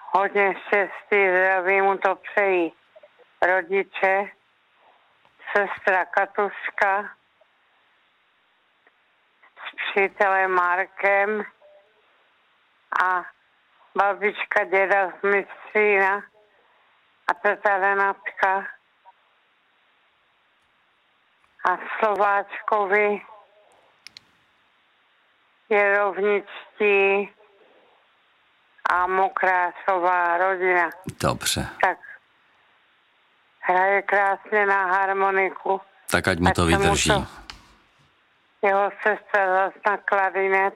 Hodně štěstí, zdraví mu to přejí rodiče, sestra Katuška s přítelem Markem a babička, děda z Mistřína a teta Renatka a Slováčkovi Jerovničtí a Mokrášová rodina. Dobře. Tak hraje krásně na harmoniku. Tak ať mu to vydrží. Jeho sestra zas na klarinet.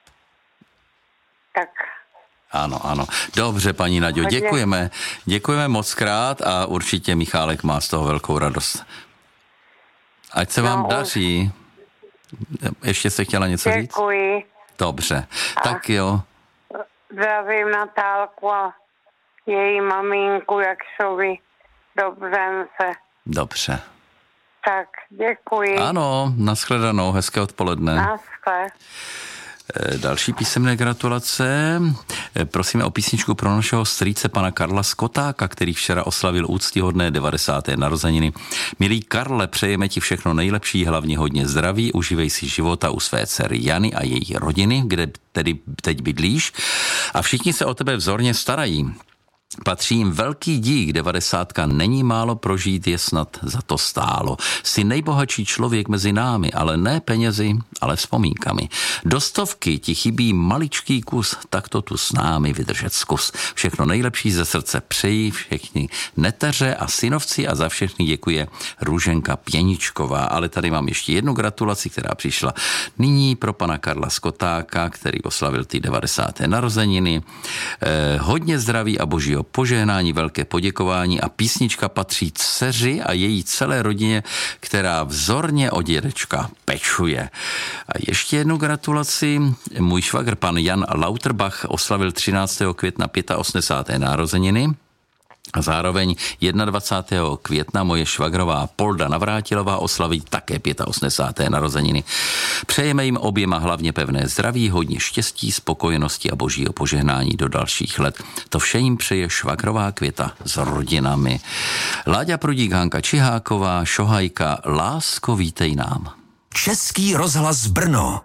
Tak. Ano. Dobře, paní Naďo, děkujeme. Děkujeme moc krát a určitě Michálek má z toho velkou radost. Ať se vám daří. Ještě jste chtěla něco říct? Děkuji. Dobře, tak jo. Zdravím Natálku a její maminku, jak jsou vy. Dobře se. Dobře. Tak, děkuji. Ano, nashledanou, hezké odpoledne. Naschle. Další písemné gratulace. Prosíme o písničku pro našeho strýce pana Karla Skotáka, který včera oslavil úctyhodné 90. narozeniny. Milý Karle, přejeme ti všechno nejlepší, hlavně hodně zdraví, užívej si života u své dcery Jany a její rodiny, kde tedy teď bydlíš, a všichni se o tebe vzorně starají. Patří jim velký dík, 90 není málo, prožít je snad za to stálo. Jsi nejbohatší člověk mezi námi, ale ne penězi, ale vzpomínkami. Do 100 ti chybí maličký kus, tak to tu s námi vydržet zkus. Všechno nejlepší ze srdce přeji všechny neteře a synovci a za všechny děkuje Růženka Pěničková. Ale tady mám ještě jednu gratulaci, která přišla nyní pro pana Karla Skotáka, který oslavil ty 90. narozeniny. Hodně zdraví a božího požehnání, velké poděkování a písnička patří dceři a její celé rodině, která vzorně o dědečka pečuje. A ještě jednu gratulaci. Můj švagr pan Jan Lauterbach oslavil 13. května 85. narozeniny. A zároveň 21. května moje švagrová Polda Navrátilová oslaví také 85. narozeniny. Přejeme jim oběma hlavně pevné zdraví, hodně štěstí, spokojenosti a božího požehnání do dalších let. To vše jim přeje švagrová Květa s rodinami. Láďa Prudík, Hanka Čiháková, Šohajka, lásko, vítej nám. Český rozhlas Brno.